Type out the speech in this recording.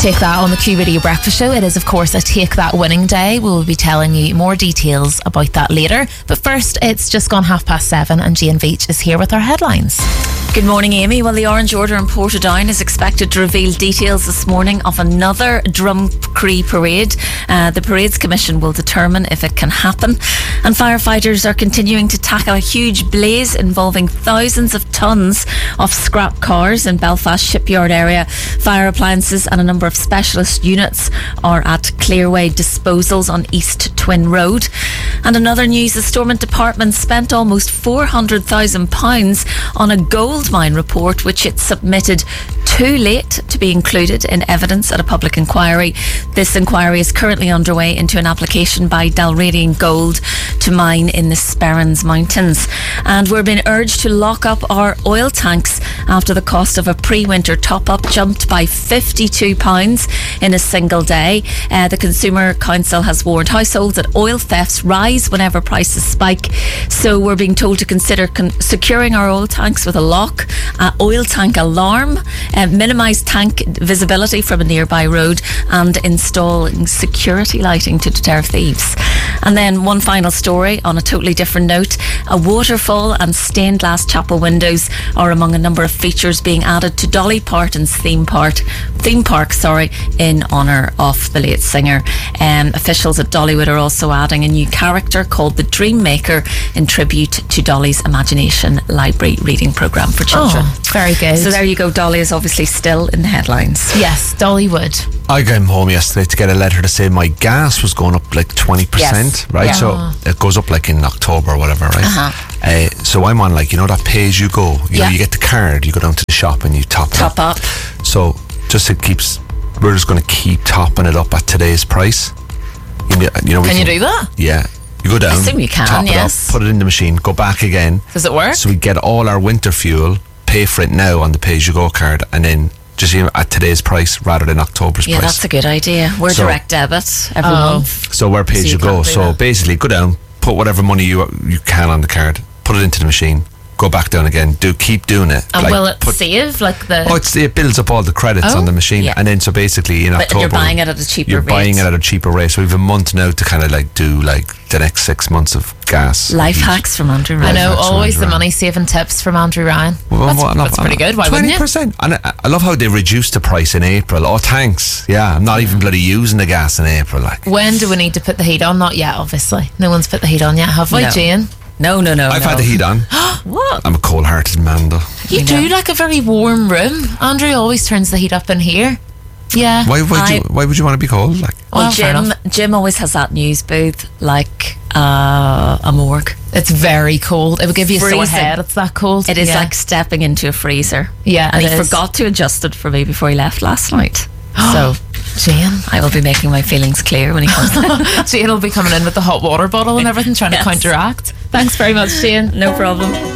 Take that on the Q Radio Breakfast Show. It is, of course, a Take That winning day. We will be telling you more details about that later. But first, it's just gone 7:30 and Jane Veach is here with our headlines. Good morning, Amy. Well, the Orange Order in Portadown is expected to reveal details this morning of another Drumcree parade. The Parades Commission will determine if it can happen. And firefighters are continuing to tackle a huge blaze involving thousands of tonnes of scrap cars in Belfast shipyard area. Fire appliances and a number of specialist units are at Clearway Disposals on East Twin Road. And another news, the Stormont Department spent almost £400,000 on a gold mine report which it submitted too late to be included in evidence at a public inquiry. This inquiry is currently underway into an application by Dalradian Gold to mine in the Sperrins Mountains. And we're being urged to lock up our oil tanks after the cost of a pre-winter top-up jumped by £52 in a single day. The Consumer Council has warned households that oil thefts rise whenever prices spike. So we're being told to consider securing our oil tanks with a lock, oil tank alarm, minimise tank visibility from a nearby road, and installing security lighting to deter thieves. And then one final story on a totally different note. A waterfall and stained glass chapel windows are among a number of features being added to Dolly Parton's theme park, in honour of the late singer. Officials at Dollywood are also adding a new character called the Dream Maker in tribute to Dolly's Imagination Library reading programme for children. Oh, very good. So there you go. Dolly is obviously still in the headlines. Yes, Dollywood. I came home yesterday to get a letter to say my gas was going up like 20%, Yes. right? Yeah. So it goes up like in October or whatever, right? Uh-huh. So I'm on like, that pay as you go. You know, you get the card, you go down to the shop and you top up. So we're just going to keep topping it up at today's price. Can you do that? Yeah. You go down, I assume you can, top yes. it up, put it in the machine, go back again. Does it work? So we get all our winter fuel, pay for it now on the pay-as-you-go card, and then just at today's price rather than October's price. Yeah, that's a good idea. We're direct debit every month. So we're pay-as-you-go. So basically, go down, put whatever money you can on the card, put it into the machine, go back down again, keep doing it. And will it save it builds up all the credits on the machine, yeah. and then so basically in But October you're buying it at a cheaper rate. You're buying it at a cheaper rate. So we have a month now to kind of do the next 6 months of gas. Life hacks from Andrew Ryan. I know, always the money saving tips from Andrew Ryan. That's pretty good. Why wouldn't you? 20%. And I love how they reduced the price in April. Oh, thanks. Yeah, I'm not even bloody using the gas in April. When do we need to put the heat on? Not yet, obviously. No one's put the heat on yet, have we, No. Jane? No. I've had the heat on. What? I'm a cold-hearted man, though. You do like a very warm room. Andrew always turns the heat up in here. Yeah. Why would you want to be cold? Well, fair Jim always has that news booth like a morgue. It's very cold. It would give you a sore Freezing. head. It's that cold. It is like stepping into a freezer. Yeah, and it he is. forgot to adjust it for me before he left last night. So Jane. I will be making my feelings clear when he comes. Jane will be coming in with the hot water bottle and everything, trying to counteract. Thanks very much, Jane. No problem.